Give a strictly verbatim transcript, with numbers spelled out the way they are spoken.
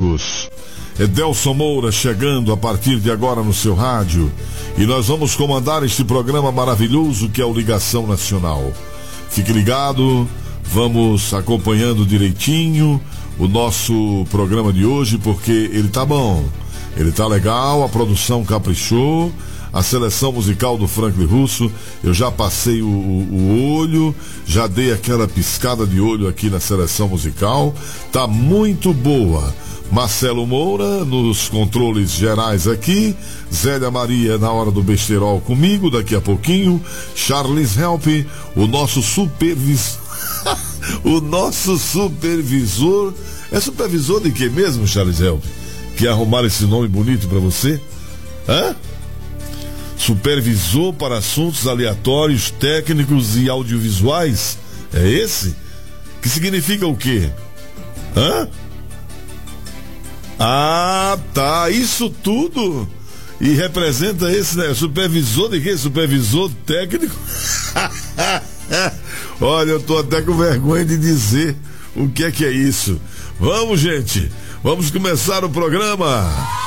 amigos. Edelson Moura chegando a partir de agora no seu rádio. E nós vamos comandar este programa maravilhoso que é o Ligação Nacional. Fique ligado, vamos acompanhando direitinho o nosso programa de hoje, porque ele tá bom, ele tá legal, a produção caprichou, a seleção musical do Franklin Russo, eu já passei o, o, o olho, já dei aquela piscada de olho aqui na seleção musical, tá muito boa. Marcelo Moura nos controles gerais aqui, Zélia Maria na hora do besterol comigo daqui a pouquinho, Charles Help, o nosso supervisor, o nosso supervisor, é supervisor de que mesmo, Charles Help? Que arrumaram esse nome bonito pra você? Hã? Supervisor para assuntos aleatórios, técnicos e audiovisuais? É esse? Que significa o quê? Hã? Ah, tá, isso tudo. E representa esse, né? Supervisor de quê? Supervisor técnico? Olha, eu tô até com vergonha de dizer o que é que é isso. Vamos, gente, vamos começar o programa.